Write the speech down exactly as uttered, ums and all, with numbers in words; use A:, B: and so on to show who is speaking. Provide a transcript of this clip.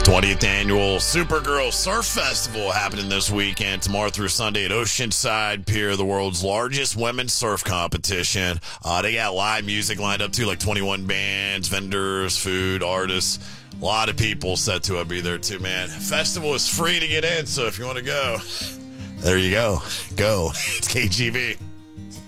A: twentieth Annual Supergirl Surf Festival happening this weekend, tomorrow through Sunday at Oceanside Pier, the world's largest women's surf competition. Uh, they got live music lined up too, like twenty-one bands, vendors, food, artists. A lot of people set to be there too, man. Festival is free to get in, so if you want to go, there you go. Go. It's K G B.